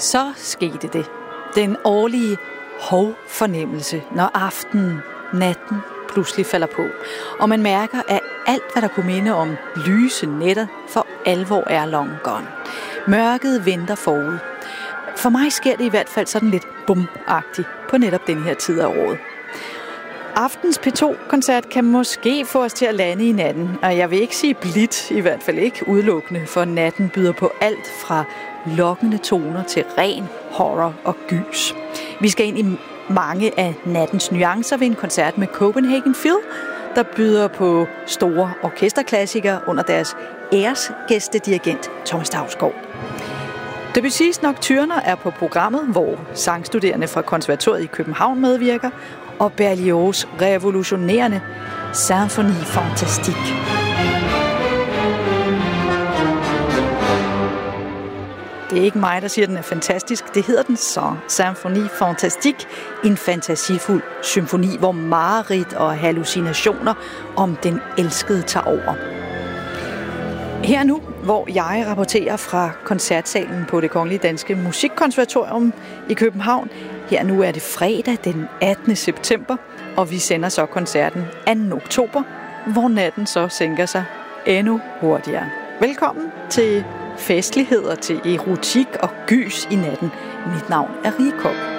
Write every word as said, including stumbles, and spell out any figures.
Så skete det. Den årlige hovfornemmelse, når aftenen, natten pludselig falder på. Og man mærker, at alt, hvad der kunne minde om lyse nætter, for alvor er long gone. Mørket venter forud. For mig sker det i hvert fald sådan lidt bum-agtigt på netop den her tid af året. Aftens P to-koncert kan måske få os til at lande i natten, og jeg vil ikke sige blidt, i hvert fald ikke udelukkende, for natten byder på alt fra lokkende toner til ren horror og gys. Vi skal ind i mange af nattens nuancer ved en koncert med Copenhagen Phil, der byder på store orkesterklassikere under deres æresgæstedirigent Thomas Dausgaard. Debussy's Nocturner er på programmet, hvor sangstuderende fra konservatoriet i København medvirker, og Berlioz' revolutionerende Symphonie Fantastique. Det er ikke mig, der siger, at den er fantastisk. Det hedder den så. Symphonie Fantastique. En fantasifuld symfoni, hvor mareridt og hallucinationer om den elskede tager over. Her nu, hvor jeg rapporterer fra koncertsalen på Det Kongelige Danske Musikkonservatorium i København. Her nu er det fredag den attende september, og vi sender så koncerten anden oktober, hvor natten så sænker sig endnu hurtigere. Velkommen til festligheder, til erotik og gys i natten. Mit navn er Rie Koch.